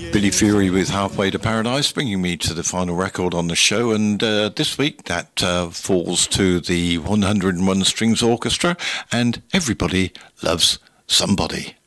Billy Fury with Halfway to Paradise, bringing me to the final record on the show, and this week that falls to the 101 Strings Orchestra and Everybody Loves Somebody.